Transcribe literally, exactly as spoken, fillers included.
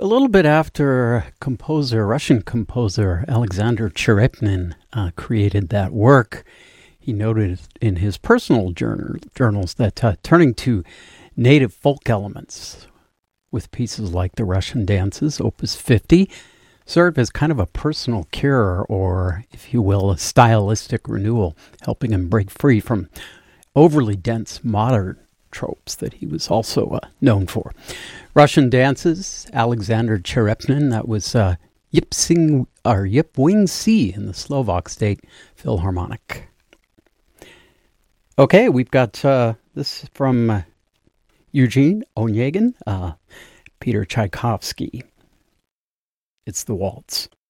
A little bit after composer, Russian composer Alexander Cherepnin uh, created that work, he noted in his personal journal, journals that uh, turning to native folk elements with pieces like the Russian dances, Opus fifty, served as kind of a personal cure, or, if you will, a stylistic renewal, helping him break free from overly dense modern tropes that he was also uh, known for. Russian dances, Alexander Cherepnin, that was uh, Yip Sing or Yip Wing C in the Slovak State Philharmonic. Okay, we've got uh, this from uh, Eugene Onegin, uh, Peter Tchaikovsky. It's the waltz.